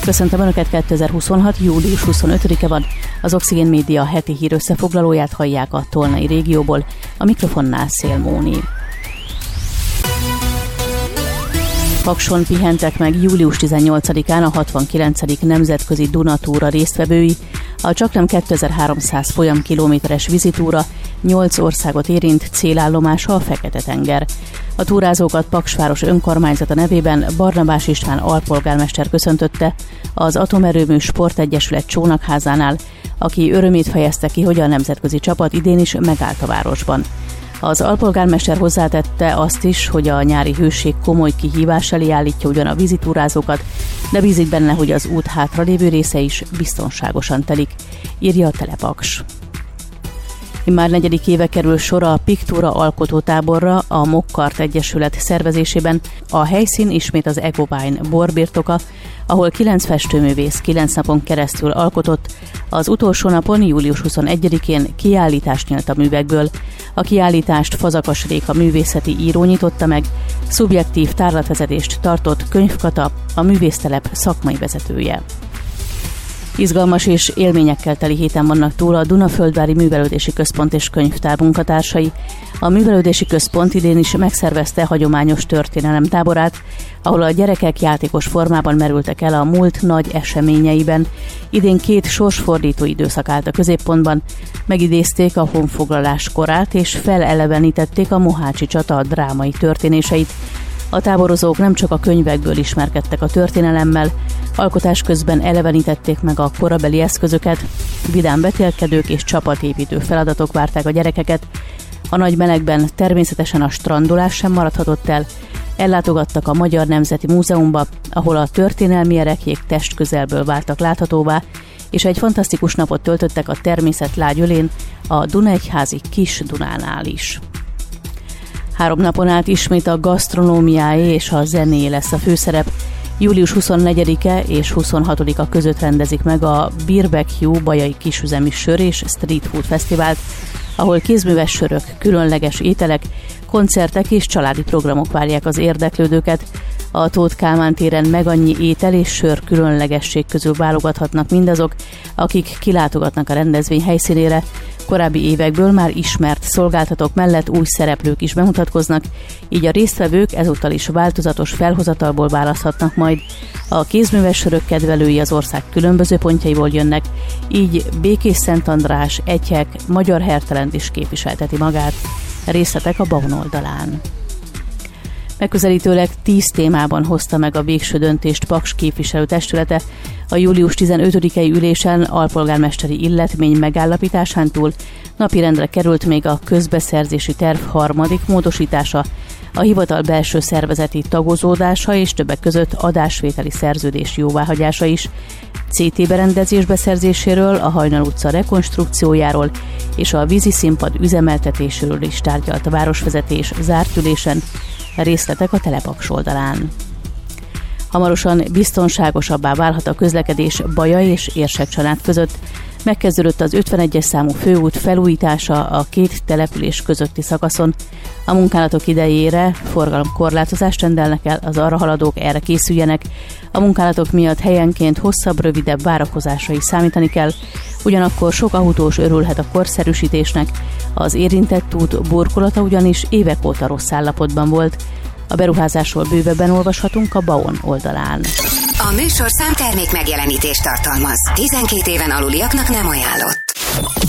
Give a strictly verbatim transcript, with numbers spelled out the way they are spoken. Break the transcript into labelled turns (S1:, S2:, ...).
S1: Köszöntöm Önöket, kétezer-huszonhat. július huszonötödike van. Az Oxigén Média heti hír összefoglalóját hallják a tolnai régióból. A mikrofonnál Szél Móni. Pakson pihentek meg július tizennyolcadikán a hatvankilencedik nemzetközi Dunatúra résztvevői. A csaknem kétezer-háromszáz folyamkilométeres vízitúra nyolc országot érint, célállomása a Fekete-tenger. A túrázókat Paksváros önkormányzata nevében Barnabás István alpolgármester köszöntötte az Atomerőmű Sportegyesület csónakházánál, aki örömét fejezte ki, hogy a nemzetközi csapat idén is megállt a városban. Az alpolgármester hozzátette azt is, hogy a nyári hőség komoly kihívás elé állítja ugyan a vízitúrázókat, de bízik benne, hogy az út hátralévő része is biztonságosan telik, írja a Telepaks. Immár negyedik éve kerül sor a Piktúra alkotótáborra a Mokkart Egyesület szervezésében. A helyszín ismét az Egovine borbirtoka, ahol kilenc festőművész kilenc napon keresztül alkotott. Az utolsó napon, július huszonegyedikén kiállítást nyílt a művekből. A kiállítást Fazakas Réka művészeti író nyitotta meg, szubjektív tárlatvezetést tartott Könyv Kata, a művésztelep szakmai vezetője. Izgalmas és élményekkel teli héten vannak túl a Dunaföldvári Művelődési Központ és Könyvtár munkatársai. A Művelődési Központ idén is megszervezte hagyományos történelemtáborát, ahol a gyerekek játékos formában merültek el a múlt nagy eseményeiben. Idén két sorsfordító időszak állt a középpontban, megidézték a honfoglalás korát és felelevenítették a mohácsi csata drámai történéseit. A táborozók nem csak a könyvekből ismerkedtek a történelemmel, alkotás közben elevenítették meg a korabeli eszközöket, vidám vetélkedők és csapatépítő feladatok várták a gyerekeket. A nagy melegben természetesen a strandolás sem maradhatott el, ellátogattak a Magyar Nemzeti Múzeumba, ahol a történelmi ereklyék testközelből váltak láthatóvá, és egy fantasztikus napot töltöttek a természet lágy ölén, a Dunaegyházi Kis Dunánál is. Három napon át ismét a gasztronómiáé és a zené lesz a főszerep. július huszonnegyedike és huszonhatodika között rendezik meg a Beerbecue Bajai Kisüzemi Sör és Street Food Fesztivált, ahol kézműves sörök, különleges ételek, koncertek és családi programok várják az érdeklődőket. A Tóth Kálmán téren megannyi étel és sör különlegesség közül válogathatnak mindazok, akik kilátogatnak a rendezvény helyszínére. Korábbi évekből már ismert szolgáltatók mellett új szereplők is bemutatkoznak, így a résztvevők ezúttal is változatos felhozatalból választhatnak majd. A kézműves sörök kedvelői az ország különböző pontjaiból jönnek, így Békés-Szent András, Egyhek, Magyar Hertelend is képviselteti magát. Részletek a Baon oldalán. Megközelítőleg tíz témában hozta meg a végső döntést Paks képviselőtestülete. A július tizenötödikei ülésen alpolgármesteri illetmény megállapításán túl napirendre került még a közbeszerzési terv harmadik módosítása, a hivatal belső szervezeti tagozódása és többek között adásvételi szerződés jóváhagyása is. cé té berendezés beszerzéséről, a Hajnal utca rekonstrukciójáról és a vízi színpad üzemeltetéséről is tárgyalt a városvezetés zárt ülésen. Részletek a Telepaks oldalán. Hamarosan biztonságosabbá válhat a közlekedés Baja és Érsek család között. Megkezdődött az ötvenegyes számú főút felújítása a két település közötti szakaszon. A munkálatok idejére forgalomkorlátozást rendelnek el, az arra haladók erre készüljenek. A munkálatok miatt helyenként hosszabb, rövidebb várakozásra is számítani kell, ugyanakkor sok autós örülhet a korszerűsítésnek. Az érintett út burkolata ugyanis évek óta rossz állapotban volt. A beruházásról bővebben olvashatunk a Baon oldalán.
S2: A műsorszám termék megjelenítést tartalmaz. tizenkét éven aluliaknak nem ajánlott.